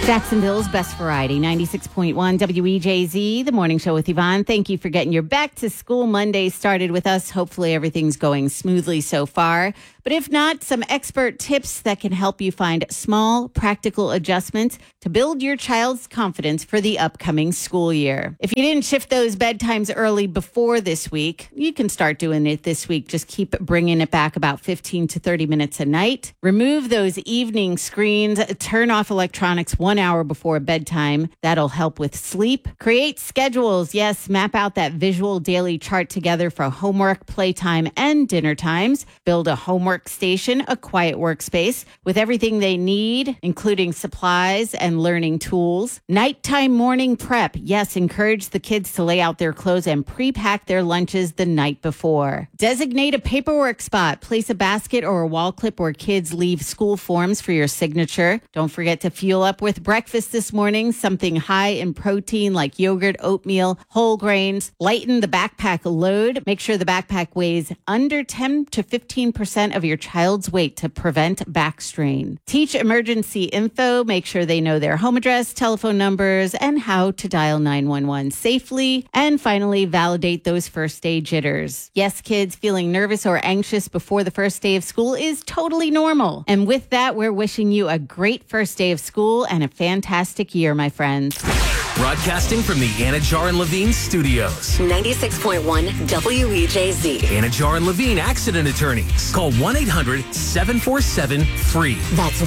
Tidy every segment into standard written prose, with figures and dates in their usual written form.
Jacksonville's Best Variety, 96.1 WEJZ, the morning show with Yvonne. Thank you for getting your back to school Monday started with us. Hopefully everything's going smoothly so far. But if not, some expert tips that can help you find small, practical adjustments to build your child's confidence for the upcoming school year. If you didn't shift those bedtimes early before this week, you can start doing it this week. Just keep bringing it back about 15 to 30 minutes a night. Remove those evening screens. Turn off electronics 1 hour before bedtime. That'll help with sleep. Create schedules. Yes, map out that visual daily chart together for homework, playtime, and dinner times. Build a homework station, a quiet workspace with everything they need, including supplies and learning tools. Nighttime morning prep. Yes, encourage the kids to lay out their clothes and pre-pack their lunches the night before. Designate a paperwork spot. Place a basket or a wall clip where kids leave school forms for your signature. Don't forget to fuel up with breakfast this morning, something high in protein like yogurt, oatmeal, whole grains. Lighten the backpack load. Make sure the backpack weighs under 10 to 15% of your child's weight to prevent back strain. Teach emergency info. Make sure they know their home address, telephone numbers, and how to dial 911 safely. And finally, validate those first day jitters. Yes, kids, feeling nervous or anxious before the first day of school is totally normal. And with that, we're wishing you a great first day of school and a fantastic year, my friends. Broadcasting from the Anajar and Levine studios. 96.1 WEJZ. Anajar and Levine Accident Attorneys. Call 1-800-747-FREE. That's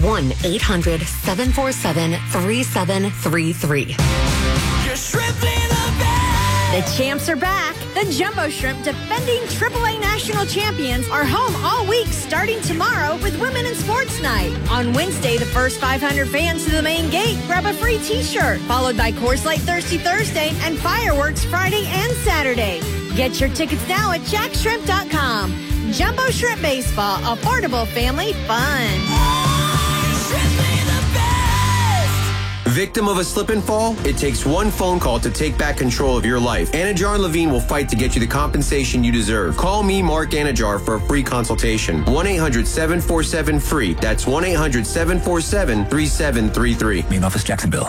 1-800-747-3733. You're shrimping the bed. The champs are back. The Jumbo Shrimp, defending AAA national champions, are home all week starting tomorrow with Women in Sports Night. On Wednesday, the first 500 fans to the main gate grab a free t-shirt, followed by Coors Light Thirsty Thursday and fireworks Friday and Saturday. Get your tickets now at jackshrimp.com. Jumbo Shrimp Baseball, affordable family fun. Victim of a slip and fall? It takes one phone call to take back control of your life. Anajar and Levine will fight to get you the compensation you deserve. Call me, Mark Anajar, for a free consultation. 1-800-747-FREE. That's 1-800-747-3733. Main office, Jacksonville.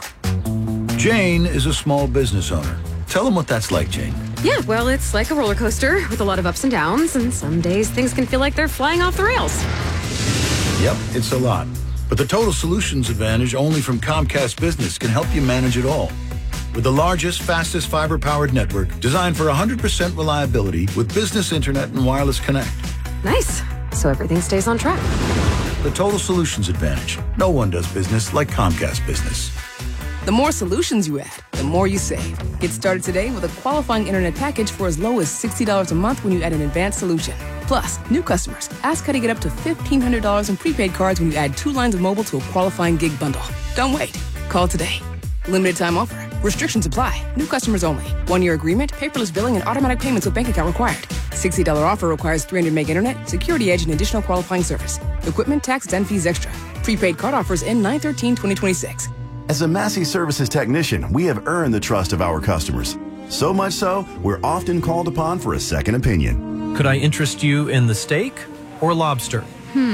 Jane is a small business owner. Tell them what that's like, Jane. Yeah, well, it's like a roller coaster with a lot of ups and downs, and some days things can feel like they're flying off the rails. Yep, it's a lot. But the Total Solutions Advantage only from Comcast Business can help you manage it all. With the largest, fastest fiber-powered network designed for 100% reliability with business internet and wireless connect. Nice. So everything stays on track. The Total Solutions Advantage. No one does business like Comcast Business. The more solutions you add, the more you save. Get started today with a qualifying internet package for as low as $60 a month when you add an advanced solution. Plus, new customers, ask how to get up to $1,500 in prepaid cards when you add 2 lines of mobile to a qualifying gig bundle. Don't wait. Call today. Limited time offer. Restrictions apply. New customers only. 1-year agreement, paperless billing, and automatic payments with bank account required. $60 offer requires 300 meg internet, security edge, and additional qualifying service. Equipment, taxes, and fees extra. Prepaid card offers end 9/13/2026. As a Massey Services technician, we have earned the trust of our customers. So much so, we're often called upon for a second opinion. Could I interest you in the steak or lobster?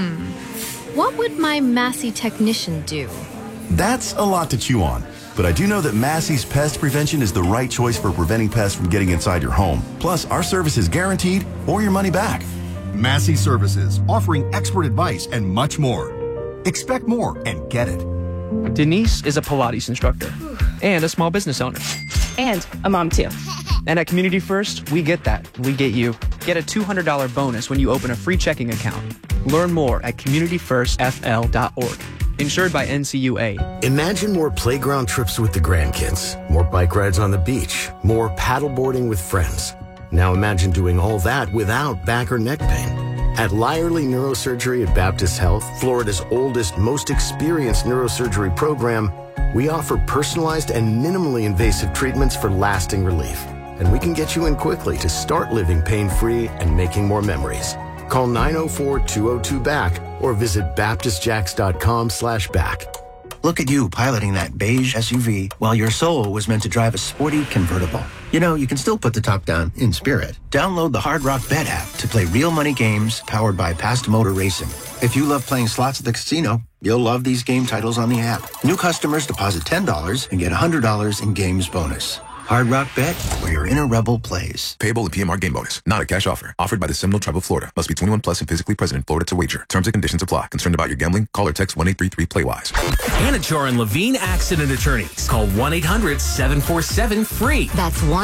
What would my Massey technician do? That's a lot to chew on. But I do know that Massey's Pest Prevention is the right choice for preventing pests from getting inside your home. Plus, our service is guaranteed or your money back. Massey Services, offering expert advice and much more. Expect more and get it. Denise is a Pilates instructor and a small business owner. And a mom, too. And at Community First, we get that. We get you. Get a $200 bonus when you open a free checking account. Learn more at communityfirstfl.org. Insured by NCUA. Imagine more playground trips with the grandkids, more bike rides on the beach, more paddleboarding with friends. Now imagine doing all that without back or neck pain. At Lyerly Neurosurgery at Baptist Health, Florida's oldest, most experienced neurosurgery program, we offer personalized and minimally invasive treatments for lasting relief. And we can get you in quickly to start living pain-free and making more memories. Call 904-202-BACK or visit baptistjacks.com/back. Look at you piloting that beige SUV while your soul was meant to drive a sporty convertible. You know, you can still put the top down in spirit. Download the Hard Rock Bet app to play real money games powered by Past Motor Racing. If you love playing slots at the casino, You'll love these game titles on the app. New customers deposit $10 and get $100 in games bonus. Hard Rock Bet, where your inner rebel plays. Payable in PMR game bonus. Not a cash offer. Offered by the Seminole Tribe of Florida. Must be 21 plus and physically present in Florida to wager. Terms and conditions apply. Concerned about your gambling? Call or text 1-833-PLAY-WISE. Anajar and Levine Accident Attorneys. Call 1-800-747-FREE. That's 1